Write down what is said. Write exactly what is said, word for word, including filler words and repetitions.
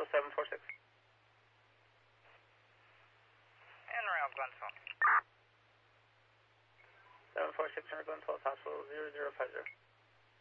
Hospital seven four six. And around Glenfell. seven four six, Glenfell Hospital zero zero five zero.